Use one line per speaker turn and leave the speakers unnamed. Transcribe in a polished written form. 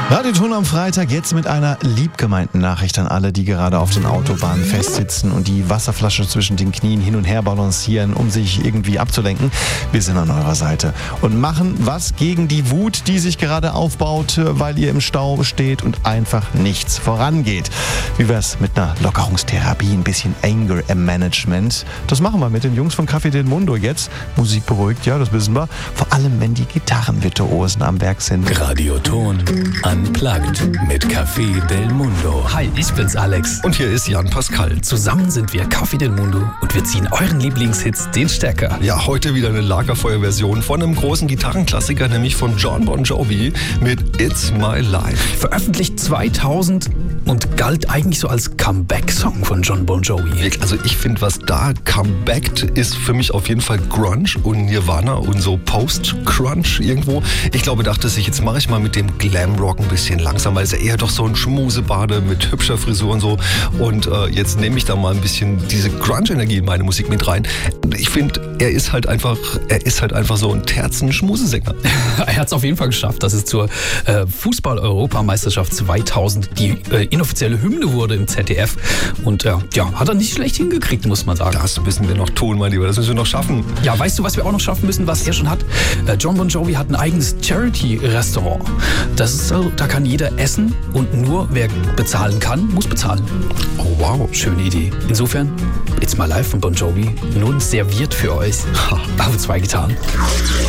Radioton am Freitag, jetzt mit einer liebgemeinten Nachricht an alle, die gerade auf den Autobahnen festsitzen und die Wasserflasche zwischen den Knien hin und her balancieren, um sich irgendwie abzulenken. Wir sind an eurer Seite und machen was gegen die Wut, die sich gerade aufbaut, weil ihr im Stau steht und einfach nichts vorangeht. Wie wär's mit einer Lockerungstherapie, ein bisschen Anger Management? Das machen wir mit den Jungs von Café del Mundo jetzt. Musik beruhigt, ja, das wissen wir. Vor allem, wenn die Gitarrenvirtuosen am Werk sind.
Radioton Unplugged mit Café del Mundo.
Hi, ich bin's Alex.
Und hier ist Jan Pascal.
Zusammen sind wir Café del Mundo und wir ziehen euren Lieblingshits den Stecker.
Ja, heute wieder eine Lagerfeuerversion von einem großen Gitarrenklassiker, nämlich von Jon Bon Jovi mit It's My Life.
Veröffentlicht 2000 und galt eigentlich so als Comeback-Song von Jon Bon Jovi.
Also ich finde, was da comebackt, ist für mich auf jeden Fall Grunge und Nirvana und so Post-Crunch irgendwo. Ich glaube, dachte sich, jetzt mache ich mal mit dem Glamrock ein bisschen langsam, weil es ja eher doch so ein Schmusebade mit hübscher Frisur und so. Und jetzt nehme ich da mal ein bisschen diese Grunge-Energie in meine Musik mit rein. Ich finde, er ist halt einfach so ein Terzen-Schmusesänger.
Er hat es auf jeden Fall geschafft, dass es zur Fußball-Europameisterschaft 2000 die inoffizielle Hymne wurde im ZDF. Und ja, hat er nicht schlecht hingekriegt, muss man sagen.
Das müssen wir noch tun, mein Lieber. Das müssen wir noch schaffen.
Ja, weißt du, was wir auch noch schaffen müssen, was er schon hat? Jon Bon Jovi hat ein eigenes Charity-Restaurant. Das ist so, da kann jeder essen und nur wer bezahlen kann, muss bezahlen.
Oh, wow.
Schöne Idee. Insofern, It's My Life von Bon Jovi nun serviert für euch auf 2 Gitarren.